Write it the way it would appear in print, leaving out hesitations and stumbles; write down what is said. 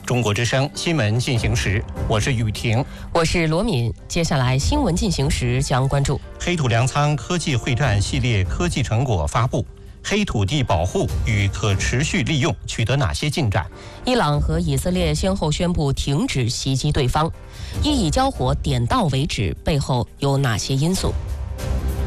中国之声新闻进行时，我是雨婷， 我是罗敏。接下来新闻进行时将关注黑土粮仓科技会战系列科技成果发布，黑土地保护与可持续利用取得哪些进展？ 伊朗和以色列先后宣布停止袭击对方，以交火点到为止，背后有哪些因素？